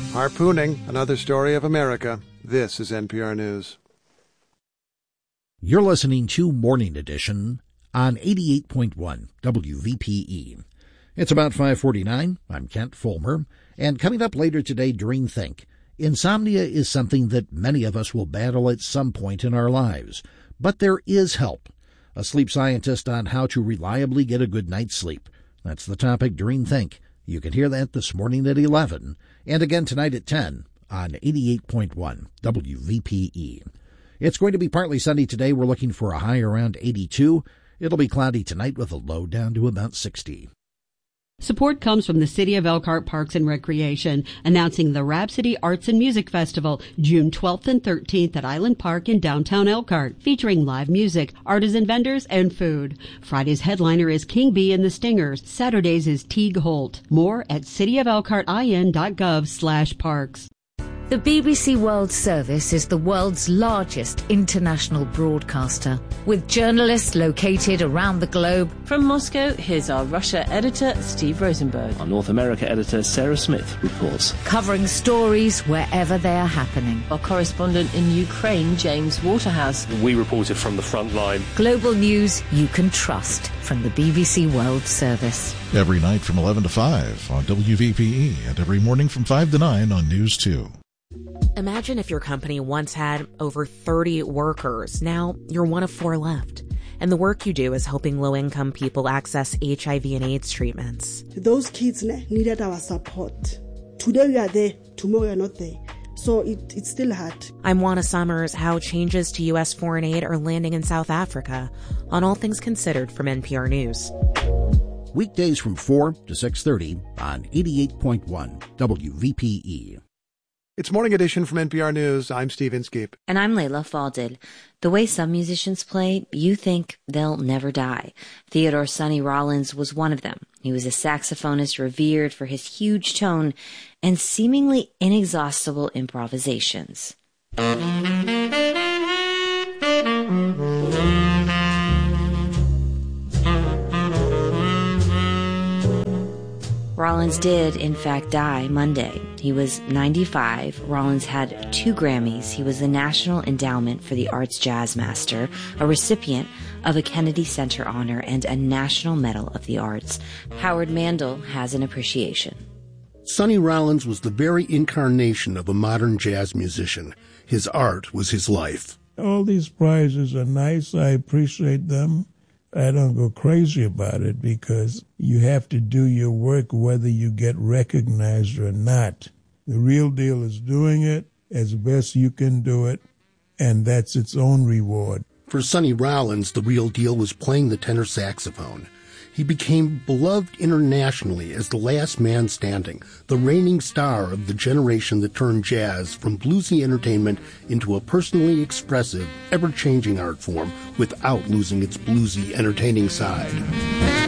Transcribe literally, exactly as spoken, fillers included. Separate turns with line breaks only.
Harpooning, another story of America. This is N P R News.
You're listening to Morning Edition on eighty-eight point one W V P E. It's about five forty-nine. I'm Kent Fulmer. And coming up later today during Think, insomnia is something that many of us will battle at some point in our lives. But there is help. A sleep scientist on how to reliably get a good night's sleep. That's the topic during Think. You can hear that this morning at eleven, and again tonight at ten on eighty-eight point one W V P E. It's going to be partly sunny today. We're looking for a high around eighty-two. It'll be cloudy tonight with a low down to about sixty.
Support comes from the City of Elkhart Parks and Recreation, announcing the Rhapsody Arts and Music Festival, June twelfth and thirteenth at Island Park in downtown Elkhart, featuring live music, artisan vendors, and food. Friday's headliner is King Bee and the Stingers. Saturdays is Teague Holt. More at cityofelkhartin.gov slash parks.
The B B C World Service is the world's largest international broadcaster, with journalists located around the globe.
From Moscow, here's our Russia editor, Steve Rosenberg.
Our North America editor, Sarah Smith, reports.
Covering stories wherever they are happening.
Our correspondent in Ukraine, James Waterhouse.
We reported from the front line.
Global news you can trust from the B B C World Service.
Every night from eleven to five on W V P E, and every morning from five to nine on News two.
Imagine if your company once had over thirty workers. Now you're one of four left. And the work you do is helping low-income people access H I V and AIDS treatments.
Those kids needed our support. Today we are there, tomorrow we are not there. So it, it's still hard.
I'm Juana Summers. How changes to U S foreign aid are landing in South Africa on All Things Considered from N P R News.
Weekdays from four to six thirty on eighty-eight point one W V P E.
It's Morning Edition from N P R News. I'm Steve Inskeep.
And I'm Layla Falded. The way some musicians play, you think they'll never die. Theodore Sonny Rollins was one of them. He was a saxophonist revered for his huge tone and seemingly inexhaustible improvisations. Rollins did, in fact, die Monday. He was ninety-five. Rollins had two Grammys. He was the National Endowment for the Arts Jazz Master, a recipient of a Kennedy Center honor, and a National Medal of the Arts. Howard Mandel has an appreciation.
Sonny Rollins was the very incarnation of a modern jazz musician. His art was his life.
All these prizes are nice. I appreciate them. I don't go crazy about it because you have to do your work whether you get recognized or not. The real deal is doing it as best you can do it, and that's its own reward.
For Sonny Rollins, the real deal was playing the tenor saxophone. He became beloved internationally as the last man standing, the reigning star of the generation that turned jazz from bluesy entertainment into a personally expressive, ever-changing art form without losing its bluesy, entertaining side.